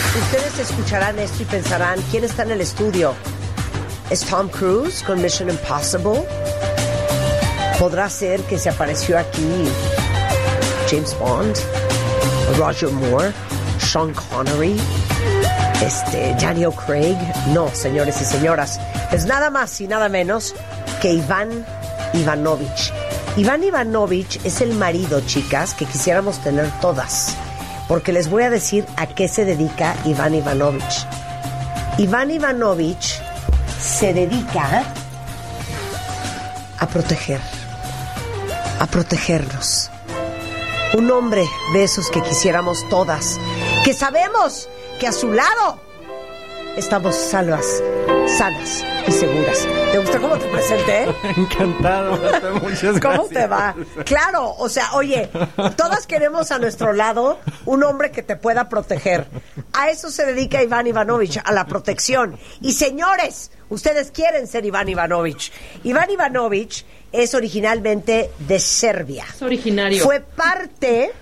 Ustedes escucharán esto y pensarán, ¿quién está en el estudio? ¿Es Tom Cruise con Mission Impossible? ¿Podrá ser que se apareció aquí James Bond? ¿Roger Moore? ¿Sean Connery? ¿Daniel Craig? No, señores y señoras. Es nada más y nada menos que Iván Ivanovich. Iván Ivanovich es el marido, chicas, que quisiéramos tener todas. Porque les voy a decir a qué se dedica Iván Ivanovich. Iván Ivanovich se dedica a protegernos. Un hombre de esos que quisiéramos todas, que sabemos que a su lado estamos salvas, sanas y seguras. ¿Te gustó cómo te presenté? Encantado, muchas gracias. ¿Cómo te va? Claro, o sea, oye, todas queremos a nuestro lado un hombre que te pueda proteger. A eso se dedica Iván Ivanovich, a la protección. Y señores, ustedes quieren ser Iván Ivanovich. Iván Ivanovich es originalmente de Serbia. Es originario. Fue parte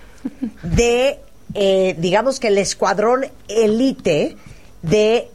de, digamos que el escuadrón élite de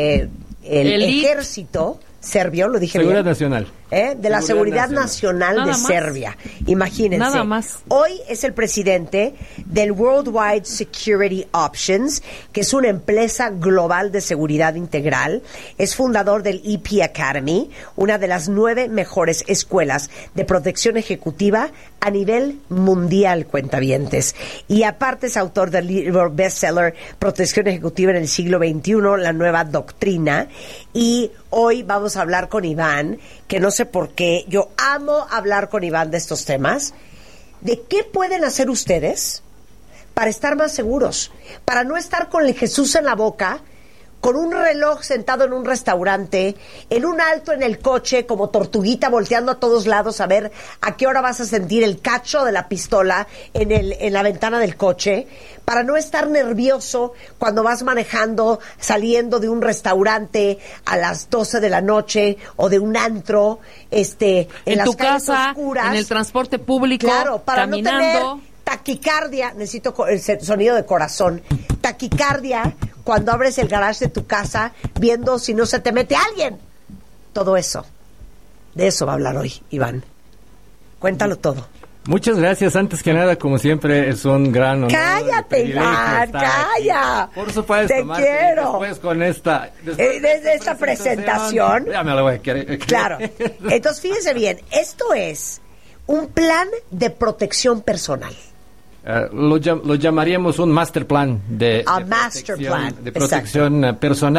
el ejército serbio, lo dije Seguridad bien. Nacional. De la Seguridad Nacional de Serbia. Imagínense. Nada más. Hoy es el presidente del Worldwide Security Options, que es una empresa global de seguridad integral. Es fundador del EP Academy, una de las 9 mejores escuelas de protección ejecutiva a nivel mundial, cuentavientes. Y aparte es autor del libro bestseller Protección Ejecutiva en el siglo XXI, la nueva doctrina. Y hoy vamos a hablar con Iván, que no sé por qué, yo amo hablar con Iván de estos temas, de qué pueden hacer ustedes para estar más seguros, para no estar con el Jesús en la boca, con un reloj sentado en un restaurante, en un alto en el coche, como tortuguita volteando a todos lados a ver a qué hora vas a sentir el cacho de la pistola en la ventana del coche, para no estar nervioso cuando vas manejando, saliendo de un restaurante a las 12 de la noche o de un antro, en las tu calles casa, oscuras, en el transporte público, claro, para caminando. no tener taquicardia. Necesito el sonido de corazón. Taquicardia cuando abres el garage de tu casa viendo si no se te mete alguien. Todo eso. De eso va a hablar hoy, Iván. Cuéntalo todo. Muchas gracias. Antes que nada, como siempre, es un gran honor. ¡Cállate, Iván! ¡Calla! Aquí. Por supuesto, ¡te Marta, quiero! Después con esta... Desde esta presentación. Ya me la voy a querer. Claro. Entonces, fíjense bien. Esto es un plan de protección personal. Lo llamaríamos un master plan de master plan. De protección personal.